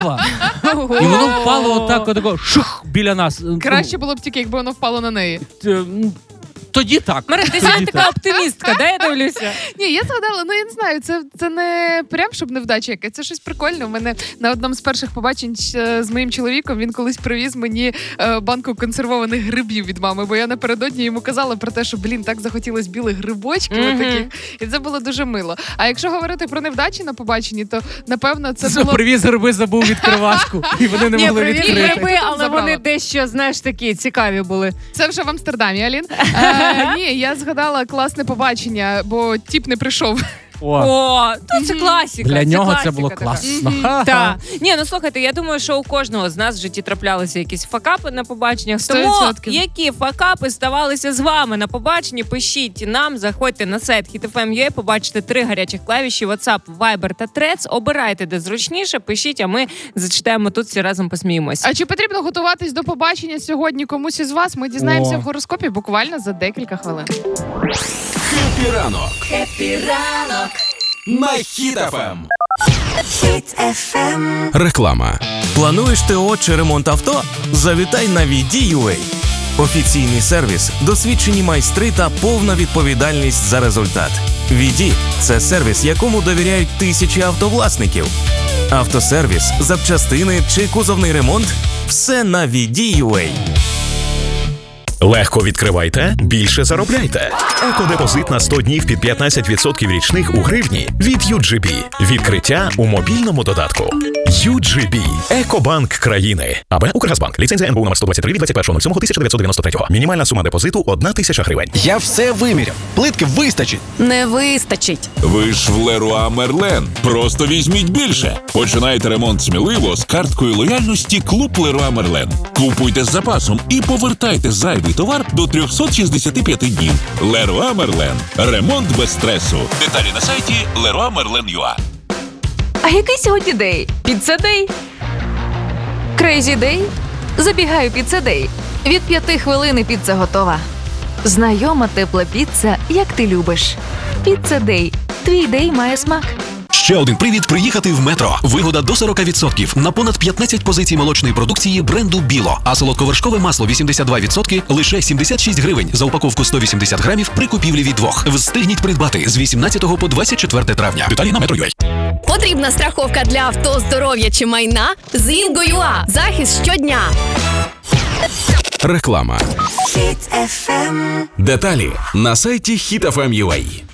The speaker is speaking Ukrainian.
І воно впало отако, шух, біля нас. Краще було б тільки, якби воно впало на неї. Тоді так. Марин, ти сьогодні така оптимістка, да, я дивлюся? Ні, я згадала, я не знаю, це не прям, щоб невдача якась, це щось прикольне. У мене на одному з перших побачень з моїм чоловіком він колись привіз мені банку консервованих грибів від мами, бо я напередодні йому казала про те, що, так захотілось білих грибочків таких, і це було дуже мило. А якщо говорити про невдачі на побаченні, то, напевно, це було... Привіз гриби, забув відкривашку, і вони не могли відкрити. Ні, гриби, але вони дещо, такі цікаві були. Це вже в Амстердамі, Алін. Ні, я згадала класне побачення, бо тіп не прийшов. Це класика. Для нього класика це було така. класно. Так. Ні, слухайте, я думаю, що у кожного з нас в житті траплялися якісь факапи на побаченнях. Тому 100%. які факапи ставалися з вами на побаченні, пишіть нам, заходьте на сайт HitFM.ua, побачите 3 гарячих клавіші WhatsApp, Viber та Threads. Обирайте, де зручніше, пишіть, а ми зачитаємо тут, всі разом посміємося. А чи потрібно готуватись до побачення сьогодні комусь із вас? Ми дізнаємося в гороскопі буквально за декілька хвилин. Хеппі ранок. Хеппі ранок. На Хіт-ФМ. Хіт-ФМ. Реклама. Плануєш ТО чи ремонт авто? Завітай на VD.UA. Офіційний сервіс, досвідчені майстри та повна відповідальність за результат. VD – це сервіс, якому довіряють тисячі автовласників. Автосервіс, запчастини чи кузовний ремонт – все на VD.UA. Легко відкривайте, більше заробляйте. Екодепозит на 100 днів під 15% річних у гривні від UGB. Відкриття у мобільному додатку. UGB. Екобанк країни. АБ Укргазбанк. Ліцензія НБУ номер 123 від 21.07.1993. Мінімальна сума депозиту – 1 тисяча гривень. Я все виміряв. Плитки вистачить. Не вистачить. Ви ж в Леруа Мерлен. Просто візьміть більше. Починайте ремонт сміливо з карткою лояльності Клуб Леруа Мерлен. Купуйте з запасом і повертайте зайвий товар до 365 днів. Леруа Мерлен. Ремонт без стресу. Деталі на сайті leroymerlen.ua. А який сьогодні день? Піцца-дей? Крейзі-дей? Забігаю піцца-дей. Від 5 хвилин і піца готова. Знайома тепла піца, як ти любиш. Піцца-дей. Твій дей має смак. Ще один привід приїхати в Метро. Вигода до 40% на понад 15 позицій молочної продукції бренду Біло. А солодковершкове масло 82% лише 76 гривень за упаковку 180 грамів при купівлі від 2. Встигніть придбати з 18 по 24 травня. Деталі на Metro.ua. Потрібна страховка для авто, здоров'я чи майна? З Інго.ua. Захист щодня. Реклама. Деталі на сайті HitFM.ua.